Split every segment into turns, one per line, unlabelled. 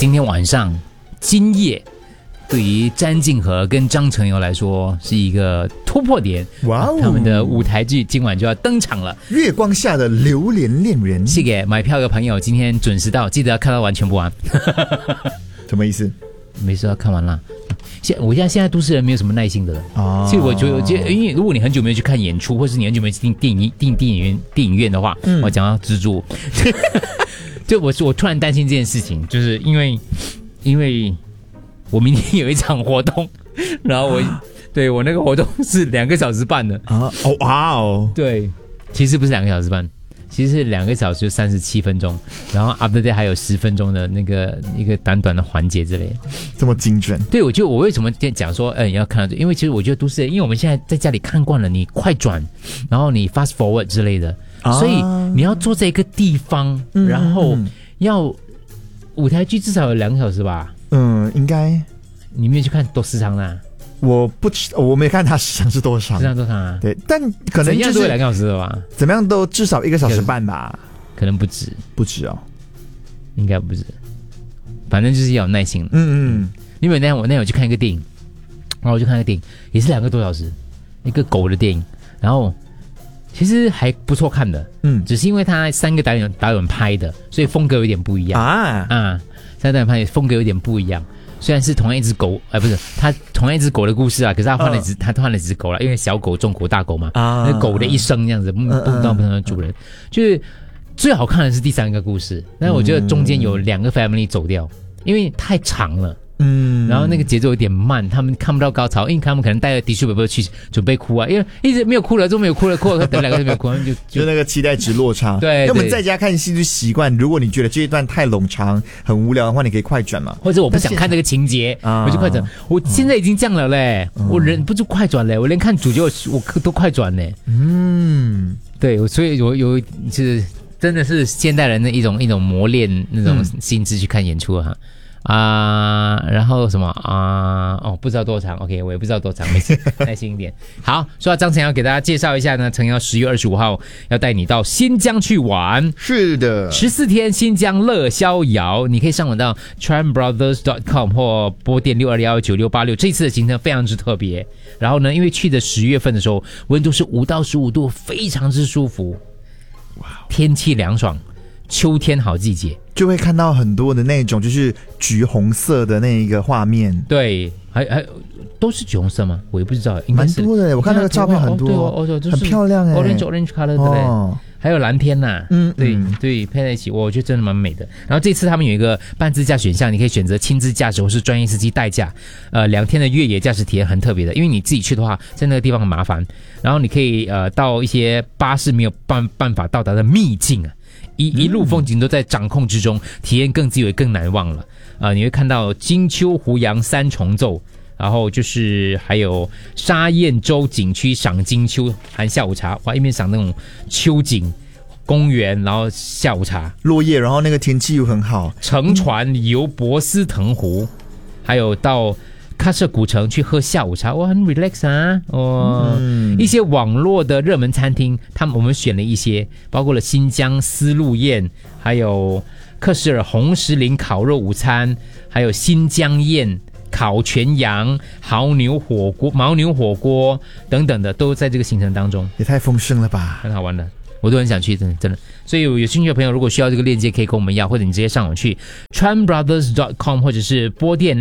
今天晚上今夜对于詹静和跟张成友来说是一个突破点。
哇哦，
他们的舞台剧今晚就要登场了。
月光下的榴莲恋人，
是给买票的朋友今天准时到，记得要看到完全部完。
什么意思？
没事，要看完了。我现在都市人没有什么耐心的了。
哦，
所以我觉得，因为如果你很久没有去看演出，或是你很久没有去订电影院的话，我讲到蜘蛛，就我突然担心这件事情，就是因为我明天有一场活动，然后对我那个活动是2个小时半的
啊，哦哇哦，
对，其实不是2个小时半。其实是2个小时37分钟，然后 after that 还有10分钟的那个一个短短的环节之类的，
这么精准。
对，我为什么讲说，你要看到，因为其实我觉得都是，因为我们现在在家里看惯了，你快转，然后你 fast forward 之类的，所以你要坐在一个地方，然后要舞台剧至少有2个小时吧？
应该。
你没有去看多时长啦？
我没看他时长是多长，
时长多长啊？
对，但可能就是
怎样都有2个小时的吧？
怎么样都至少1个小时半吧？
可能不止哦，应该不止，反正就是要有耐心。因为我那天有去看一个电影，然后我就看一个电影，也是2个多小时，一个狗的电影，然后其实还不错看的，只是因为他3个导演拍的，所以风格有点不一样啊。3个导演拍的风格有点不一样。虽然是同样一只狗，不是他同样一只狗的故事啊，可是他换了只狗了，因为小狗、中狗、大狗嘛，那狗的一生这样子，不同的主人，就是最好看的是第3个故事，但是我觉得中间有2个 family 走掉，因为太长了。然后那个节奏有点慢，他们看不到高潮，因为他们可能带着tissue paper去准备哭啊，因为一直没有哭了，就没有哭了，等2个就没有哭，
就那个期待值落差。
对，
我们在家看戏就习惯，如果你觉得这一段太冗长、很无聊的话，你可以快转嘛，
或者我不想看这个情节，我就快转。我现在已经这样了嘞，我忍不住快转嘞，我连看主角我都快转嘞。对，所以我就是真的是现代人的一种磨练那种心智去看演出哈。然后什么不知道多长 ，OK， 我也不知道多长，没事，耐心一点。好，说到张成要给大家介绍一下呢，成要10月25号要带你到新疆去玩，
是的
，14天新疆乐逍遥，你可以上网到 tranbrothers.com 或拨电62119686，这次的行程非常之特别。然后呢，因为去的10月份的时候，温度是5到15度，非常之舒服，天气凉爽。秋天好季节，
就会看到很多的那种就是橘红色的那一个画面。
对，还都是橘红色吗？我也不知道，应该是
蛮多的。我看那个照片很多，很漂亮哎
，orange color 对不对？还有蓝天呐，对，配在一起，我觉得真的蛮美的。然后这次他们有一个半自驾选项，你可以选择亲自驾驶或是专业司机代驾。2天的越野驾驶体验很特别的，因为你自己去的话，在那个地方很麻烦。然后你可以到一些巴士没有办法到达的秘境啊。一路风景都在掌控之中，体验更自由更难忘了。你会看到金秋胡杨3重奏，然后就是还有沙燕洲景区赏金秋含下午茶，一边赏那种秋景公园，然后下午茶
落叶，然后那个天气又很好，
乘船游博斯腾湖，还有到喀什古城去喝下午茶，很 relax 啊！一些网络的热门餐厅，我们选了一些，包括了新疆丝路宴，还有克什尔红石林烤肉午餐，还有新疆宴、烤全羊、牦牛火锅等等的，都在这个行程当中。
也太丰盛了吧，
很好玩的。我都很想去，真的。所以有兴趣的朋友，如果需要这个链接，可以跟我们要，或者你直接上网去 tranbrothers.com 或者是拨电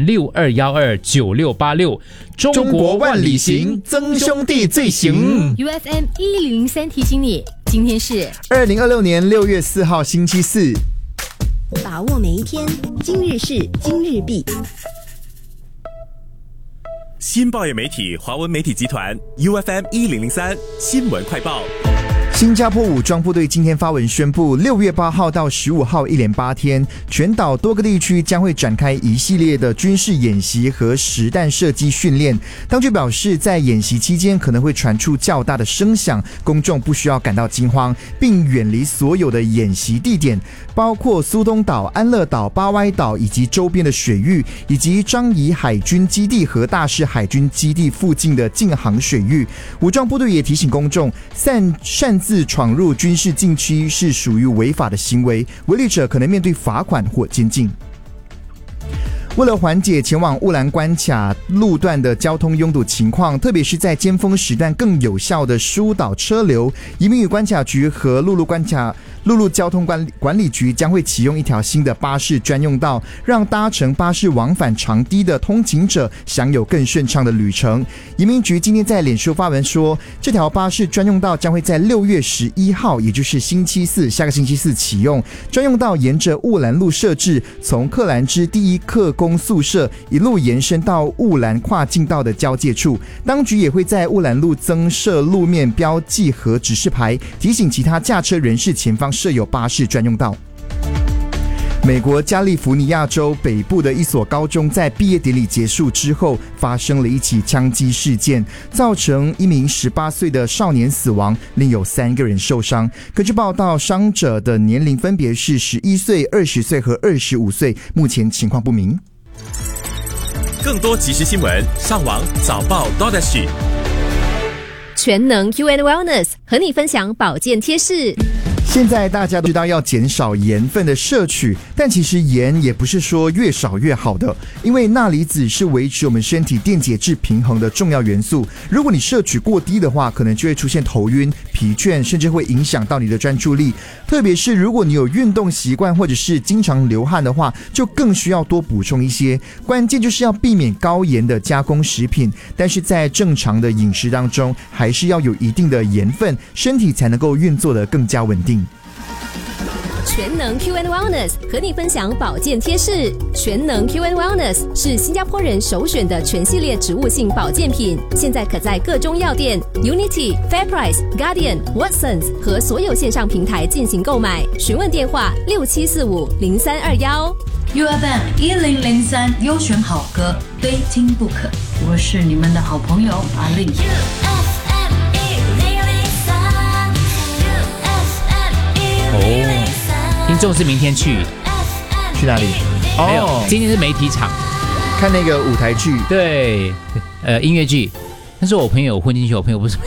62129686。
中国万里行，曾兄弟最行。
UFM 1003提醒你，今天是
2026年6月4号星期四。
把握每一天，今日事今日毕。
新报业媒体华文媒体集团 UFM 1003新闻快报。
新加坡武装部队今天发文宣布，6月8号到15号一连8天，全岛多个地区将会展开一系列的军事演习和实弹射击训练。当局表示，在演习期间可能会传出较大的声响，公众不需要感到惊慌，并远离所有的演习地点，包括苏东岛、安乐岛、巴歪岛以及周边的水域，以及樟宜海军基地和大势海军基地附近的近航水域。武装部队也提醒公众，擅自闯入军事禁区是属于违法的行为，违例者可能面对罚款或监禁。 为了缓解前往乌兰关卡路段的交通拥堵情况，特别是在尖峰时段更有效的疏导车流，移民与关卡局和陆路交通管理局将会启用一条新的巴士专用道，让搭乘巴士往返长堤的通勤者享有更顺畅的旅程。移民局今天在脸书发文说，这条巴士专用道将会在6月11号，也就是下个星期四启用。专用道沿着雾兰路设置，从克兰芝第一客工宿舍一路延伸到雾兰跨境道的交界处。当局也会在雾兰路增设路面标记和指示牌，提醒其他驾车人士前方设有巴士专用道。美国加利福尼亚州北部的一所高中在毕业典礼结束之后，发生了一起枪击事件，造成一名18岁的少年死亡，另有3个人受伤。根据报道，伤者的年龄分别是11岁、20岁和25岁，目前情况不明。
更多即时新闻，上网早报 .SG。
全能 You and Wellness 和你分享保健贴士。
现在大家都知道要减少盐分的摄取，但其实盐也不是说越少越好的，因为钠离子是维持我们身体电解质平衡的重要元素。如果你摄取过低的话，可能就会出现头晕、疲倦，甚至会影响到你的专注力。特别是如果你有运动习惯或者是经常流汗的话，就更需要多补充一些。关键就是要避免高盐的加工食品，但是在正常的饮食当中，还是要有一定的盐分，身体才能够运作得更加稳定。
全能 Q and Wellness 和你分享保健贴士。全能 Q and Wellness 是新加坡人首选的全系列植物性保健品，现在可在各中药店、Unity、Fairprice、Guardian、Watsons 和所有线上平台进行购买。询问电话67450321。
UFM 1003优选好歌，非听不可。我是你们的好朋友阿令。
听众是明天去
哪里？
没有，今天是媒体场，
看那个舞台剧，
对，音乐剧。但是我朋友混进去，我朋友不是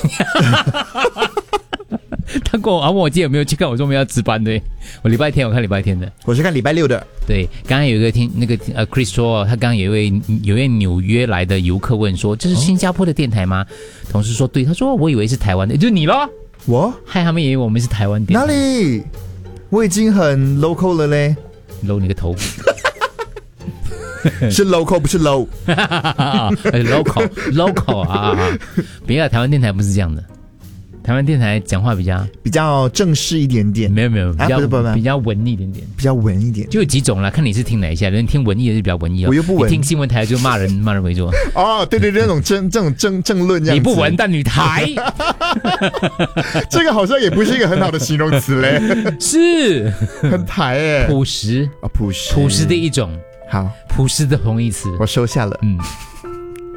他跟我问我今天有没有去看，我说我们要值班的。我礼拜天我看礼拜天的，
我是看礼拜6的。
对，刚刚有一个Chris 说，他刚刚有一位纽约来的游客问说，这是新加坡的电台吗？同事说对，他说我以为是台湾的，就是你咯。
我
害他们以为我们是台湾电台。
哪里？我已经很 local 了嘞。
low 你个头。
是 local 不是 low。
local 啊！别啊，台湾电台不是这样的。台湾电台讲话比较
正式一点点，
没有，比较文艺一点点，
比较文一点，
就有几种啦，看你是听哪一下，人听文艺的是比较文艺，
我又不文，
听新闻台就骂人为主。
哦，对，那种这种政论这样子，
你不文但女台，
这个好像也不是一个很好的形容词嘞，
是
很台耶，
朴实
的一种，好，
朴实的同义词，
我收下了，